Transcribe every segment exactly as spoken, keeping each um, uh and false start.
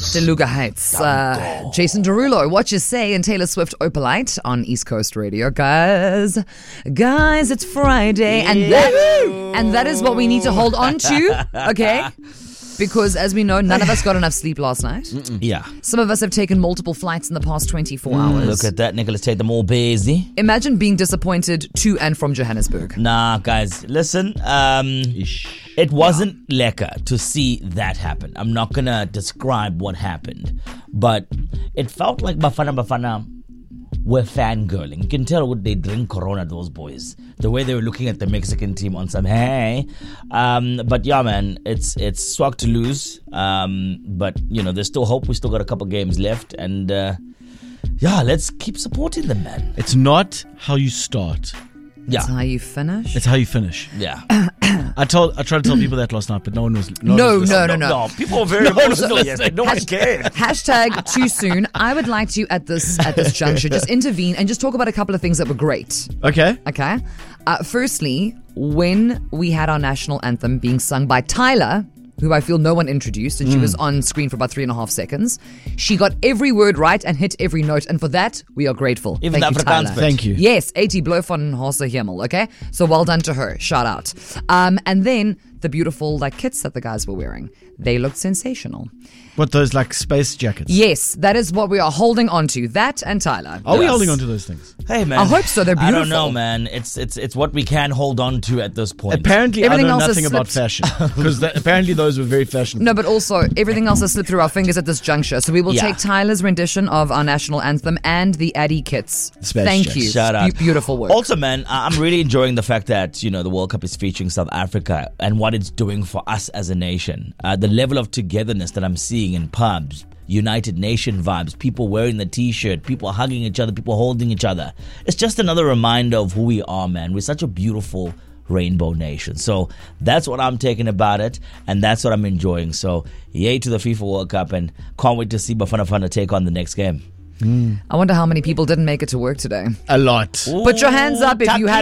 DeLuga Heights. Uh, Jason Derulo, What You Say, and Taylor Swift, Opalite on East Coast Radio. Guys, guys, it's Friday, and that, and that is what we need to hold on to, okay? Because as we know, none of us got enough sleep last night. Mm-mm. Yeah. Some of us have taken multiple flights in the past twenty-four hours. Look at that, Nicholas Tate, them all busy. Imagine being disappointed to and from Johannesburg. Nah, guys, listen. Um, it wasn't yeah. lekker to see that happen. I'm not going to describe what happened. But it felt like Bafana Bafana were fangirling. You can tell what they drink Corona, those boys. The way they were looking at the Mexican team on some, hey. Um, but yeah, man, it's it's swag to lose. Um, but, you know, there's still hope. We still got a couple games left. And, uh, yeah, let's keep supporting them, man. It's not how you start. Yeah. It's how you finish. It's how you finish. Yeah. I told I tried to tell people that last night, but no one was. No, no, one was no, no, no, no. People are very no emotional yesterday. No one cared. Hashtag too soon. I would like to at this at this juncture just intervene and just talk about a couple of things that were great. Okay. Okay. Uh, firstly, when we had our national anthem being sung by Tyler, who I feel no one introduced, and she mm. was on screen for about three and a half seconds. She got every word right and hit every note, and for that, we are grateful. Even Thank you, Tyler. Thank you. Yes, eighty blow van Hase Himmel, okay? So well done to her. Shout out. Um, and then the beautiful like kits that the guys were wearing. They looked sensational. What, those like space jackets? Yes, that is what we are holding on to. That and Tyler. Are yes. we holding on to those things? Hey, man. I hope so. They're beautiful. I don't know, man. It's it's it's what we can hold on to at this point. Apparently, Everything I know else nothing has about slipped. fashion. Because apparently those were very fashionable. No, but also everything else has slipped through our fingers at this juncture. So we will Yeah. take Tyler's rendition of our national anthem and the Addy kits. Space Thank Jacks. you. Shout out. Be- beautiful work. Also, man, I- I'm really enjoying the fact that, you know, the World Cup is featuring South Africa and what it's doing for us as a nation. Uh, the level of togetherness that I'm seeing in pubs, United Nation vibes, people wearing the t-shirt, people hugging each other, people holding each other. It's just another reminder of who we are, man. We're such a beautiful rainbow nation. So that's what I'm taking about it, and that's what I'm enjoying. So yay to the FIFA World Cup, and can't wait to see Bafana Bafana take on the next game. Mm. I wonder how many people didn't make it to work today. A lot. Ooh, Put your hands up if you had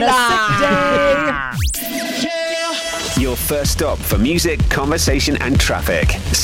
a sick day. Your first stop for music, conversation, and traffic.